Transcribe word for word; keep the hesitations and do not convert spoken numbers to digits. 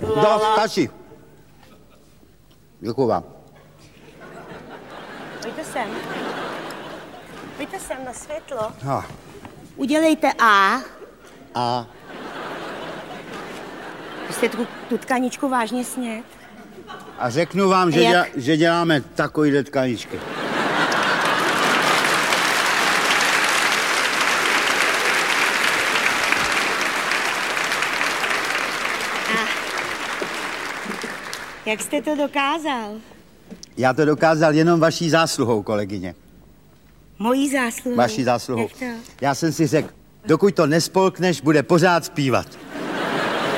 Dost, stačí. Děkuju vám. Pojďte sem. Pojďte sem na světlo. No. Udělejte A. A. Jste tu, tu tkaničku vážně snět? A řeknu vám, že, děla, že děláme takovýhle tkaničky. Jak jste to dokázal? Já to dokázal jenom vaší zásluhou, kolegyně. Mojí zásluhou? Vaší zásluhou. Jak to? Já jsem si řekl, dokud to nespolkneš, bude pořád zpívat.